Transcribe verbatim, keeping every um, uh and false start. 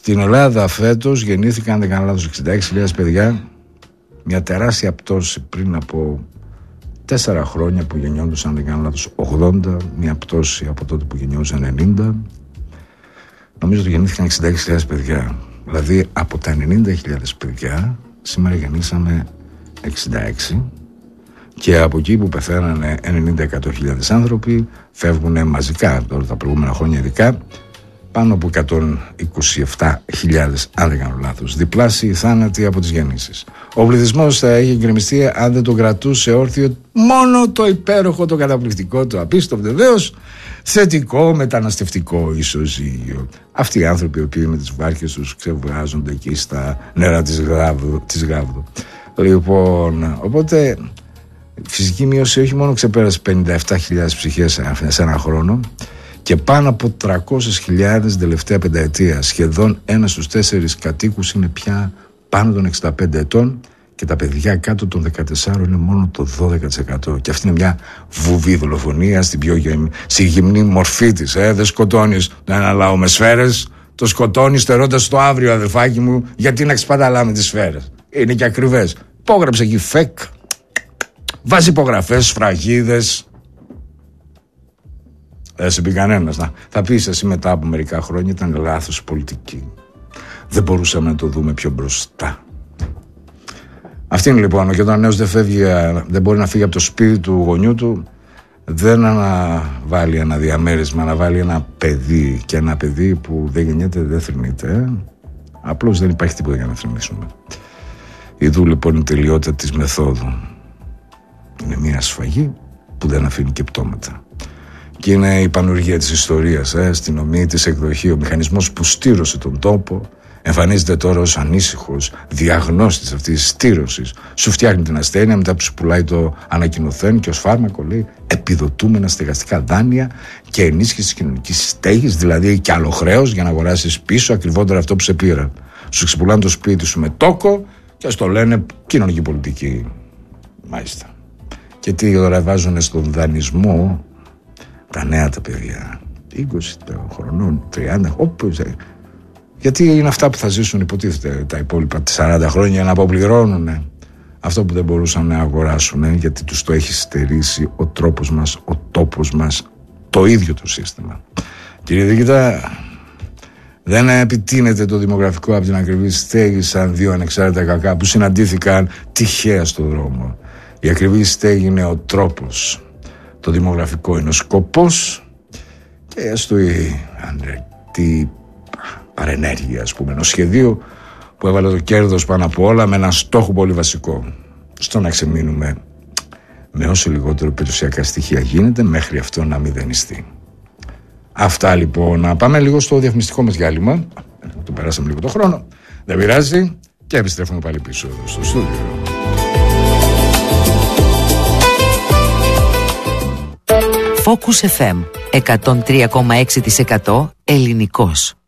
Στην Ελλάδα φέτος γεννήθηκαν, δεν κάνω λάθος, εξήντα έξι χιλιάδες παιδιά. Μια τεράστια πτώση πριν από τέσσερα χρόνια που γεννιόντουσαν, δεν κάνω λάθος, ογδόντα. Μια πτώση από τότε που γεννιόντουσαν ενενήντα. Νομίζω ότι γεννήθηκαν εξήντα έξι χιλιάδες παιδιά. Δηλαδή από τα ενενήντα χιλιάδες παιδιά σήμερα γεννήσαμε εξήντα έξι. Και από εκεί που πεθαίνανε ενενήντα με εκατό χιλιάδες άνθρωποι, φεύγουν μαζικά, τώρα τα προηγούμενα χρόνια ειδικά, πάνω από εκατόν είκοσι επτά χιλιάδες, αν δεν κάνω λάθος, διπλάσιοι θάνατοι από τις γεννήσεις. Ο πληθυσμός θα έχει γκρεμιστεί αν δεν το κρατούσε όρθιο μόνο το υπέροχο, το καταπληκτικό, το απίστευτο βεβαίως θετικό μεταναστευτικό ισοζύγιο. Αυτοί οι άνθρωποι οι οποίοι με τις βάρκες τους ξεβγάζονται εκεί στα νερά της Γάβδου. Της Γάβδου. Λοιπόν, οπότε φυσική μείωση όχι μόνο ξεπέρασε πενήντα επτά χιλιάδες ψυχές σε ένα χρόνο, και πάνω από τριακόσιες χιλιάδες τελευταία πενταετία. Σχεδόν ένα στους τέσσερις κατοίκους είναι πια πάνω των εξήντα πέντε ετών και τα παιδιά κάτω των δεκατεσσάρων είναι μόνο το δώδεκα τοις εκατό. Και αυτή είναι μια βουβή δολοφονία στην πιο γεμ... στη γυμνή μορφή της. Ε. Δεν σκοτώνεις το ένα λαό με σφαίρες, το σκοτώνεις στερώντας το αύριο, αδελφάκι μου, γιατί να ξεπαταλάμε τις σφαίρες. Είναι και ακριβές. Υπόγραψε εκεί φεκ, βάζει υπογραφές, σφραγίδες. Δεν σε πει κανένας. Να. Θα πεις εσύ μετά από μερικά χρόνια ήταν λάθος πολιτική. Δεν μπορούσαμε να το δούμε πιο μπροστά. Αυτή είναι λοιπόν. Και όταν ο νέος δεν, φεύγει, δεν μπορεί να φύγει από το σπίτι του γονιού του, δεν αναβάλει ένα διαμέρισμα, αναβάλει ένα παιδί. Και ένα παιδί που δεν γεννιέται, δεν θρηνείται. Ε? Απλώς δεν υπάρχει τίποτα για να θρηνήσουμε. Ιδού λοιπόν η τελειότητα της μεθόδου. Είναι μια σφαγή που δεν αφήνει και πτώματα. Και είναι η πανουργία της ιστορίας, ε, στην ομή της εκδοχή, ο μηχανισμός που στήρωσε τον τόπο, εμφανίζεται τώρα ως ανήσυχος διαγνώστης αυτής της στήρωσης. Σου φτιάχνει την ασθένεια, μετά που σου πουλάει το ανακοινωθέν και ως φάρμακο λέει επιδοτούμενα στεγαστικά δάνεια και ενίσχυση της κοινωνικής στέγης, δηλαδή και άλλο χρέος για να αγοράσεις πίσω ακριβότερα αυτό που σε πήραν. Σου ξεπουλάνε το σπίτι σου με τόκο και στο λένε κοινωνική πολιτική. Μάλιστα. Και τι τώρα βάζουν στον δανεισμό τα νέα τα παιδιά, είκοσι χρονών, τριάντα, όπως. Γιατί είναι αυτά που θα ζήσουν, υποτίθεται, τα υπόλοιπα σαράντα χρόνια να αποπληρώνουν αυτό που δεν μπορούσαν να αγοράσουν, γιατί τους το έχει στερήσει ο τρόπος μας, ο τόπος μας, το ίδιο το σύστημα. Κύριε Δίκητα, δεν επιτείνεται το δημογραφικό από την ακριβή στέγη σαν δύο ανεξάρτητα κακά που συναντήθηκαν τυχαία στον δρόμο. Η ακριβή στέγη είναι ο τρόπος. Το δημογραφικό είναι ο σκοπός και έστω η ανρεκτή παρενέργεια, ας πούμε, ενός σχεδίου που έβαλε το κέρδος πάνω από όλα με ένα στόχο πολύ βασικό. Στο να ξεμείνουμε με όσο λιγότερο περιουσιακά στοιχεία γίνεται μέχρι αυτό να μηδενιστεί. Αυτά λοιπόν. Να πάμε λίγο στο διαφημιστικό μας διάλειμμα. Το περάσαμε λίγο το χρόνο. Δεν πειράζει και επιστρέφουμε πάλι πίσω εδώ στο στούντιο. Focus εφ εμ εκατόν τρία κόμμα έξι τοις εκατό ελληνικός.